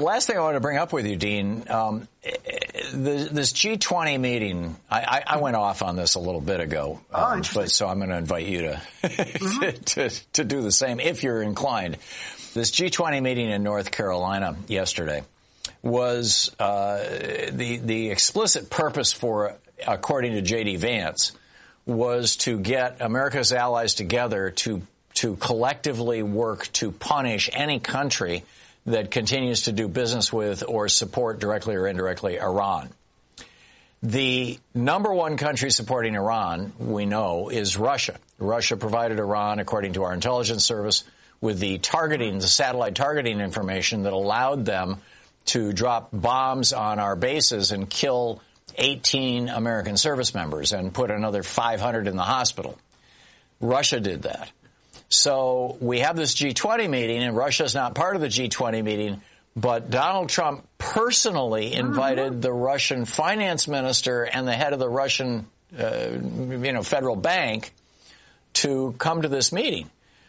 Last thing I want to bring up with you, Dean, this G20 meeting, I went off on this a little bit ago, but so I'm going to invite you to do the same if you're inclined. This G20 meeting in North Carolina yesterday was the explicit purpose for, according to J.D. Vance, was to get America's allies together to collectively work to punish any country that continues to do business with or support directly or indirectly Iran. The number one country supporting Iran, we know, is Russia. Russia provided Iran, according to our intelligence service, with the satellite targeting information that allowed them to drop bombs on our bases and kill 18 American service members and put another 500 in the hospital. Russia did that. So we have this G20 meeting, and Russia's not part of the G20 meeting, but Donald Trump personally invited the Russian finance minister and the head of the Russian, federal bank to come to this meeting.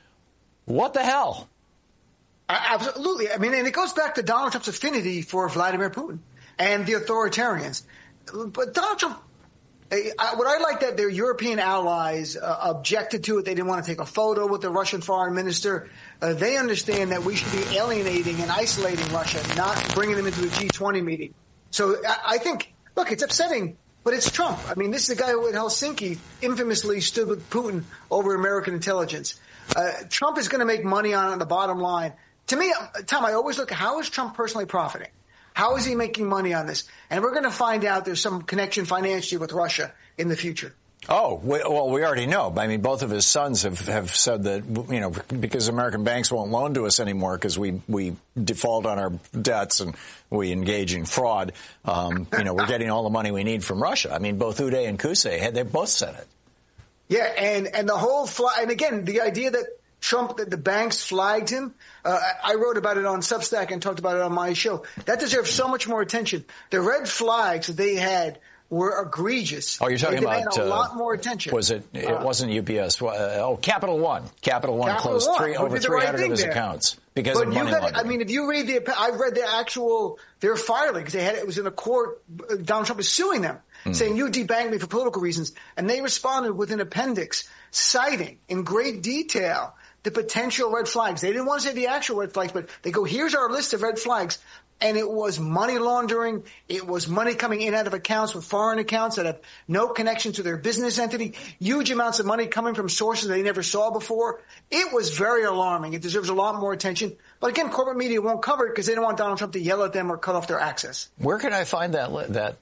What the hell? Absolutely. I mean, and it goes back to Donald Trump's affinity for Vladimir Putin and the authoritarians. But Donald Trump, what I like that their European allies objected to it. They didn't want to take a photo with the Russian foreign minister. They understand that we should be alienating and isolating Russia, not bringing them into the G20 meeting. So I think, look, it's upsetting, but it's Trump. I mean, this is the guy who in Helsinki infamously stood with Putin over American intelligence. Trump is going to make money on the bottom line. To me, Tom, I always look at how is Trump personally profiting? How is he making money on this? And we're going to find out there's some connection financially with Russia in the future. Oh, well, we already know. I mean, both of his sons have said that, because American banks won't loan to us anymore because we default on our debts and we engage in fraud, we're getting all the money we need from Russia. I mean, both Uday and Qusay, they both said it. Yeah, and the whole and again, the idea that Trump, that the banks flagged him. I wrote about it on Substack and talked about it on my show. That deserves so much more attention. The red flags that they had were egregious. Oh, you're talking about a lot more attention. Was it? It wasn't UPS. Capital One. Capital One closed over 300 of his accounts because of money laundering. I mean, if you read I've read their filings. It was in a court. Donald Trump is suing them, saying you debanked me for political reasons, and they responded with an appendix citing in great detail the potential red flags. They didn't want to say the actual red flags, but they go, here's our list of red flags. And it was money laundering. It was money coming in out of accounts with foreign accounts that have no connection to their business entity. Huge amounts of money coming from sources they never saw before. It was very alarming. It deserves a lot more attention. But again, corporate media won't cover it because they don't want Donald Trump to yell at them or cut off their access. Where can I find that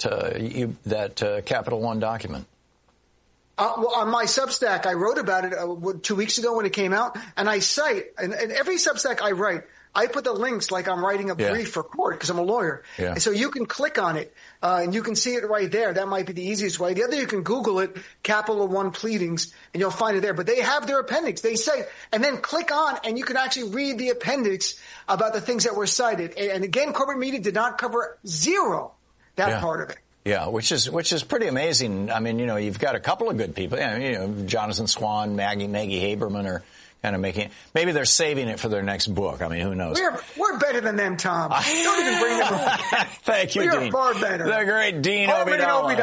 Capital One document? Well, on my Substack, I wrote about it 2 weeks ago when it came out, and I cite, and every Substack I write, I put the links like I'm writing a brief for court because I'm a lawyer. Yeah. And so you can click on it, and you can see it right there. That might be the easiest way. The other, you can Google it, Capital One pleadings, and you'll find it there. But they have their appendix. They say, and then click on, and you can actually read the appendix about the things that were cited. And again, corporate media did not cover that part of it. Yeah, which is pretty amazing. I mean, you've got a couple of good people. Jonathan Swan, Maggie Haberman are kind of maybe they're saving it for their next book. I mean, who knows? We're better than them, Tom. Don't even bring them up. Thank you, Dean. We're far better. The great Dean Obeidallah.